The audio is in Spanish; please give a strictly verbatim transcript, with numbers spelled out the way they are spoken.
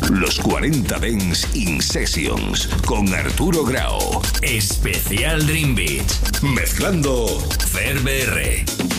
Los cuarenta Dance In Sessions con Arturo Grau. Especial Dream Beat. Mezclando Fer B R.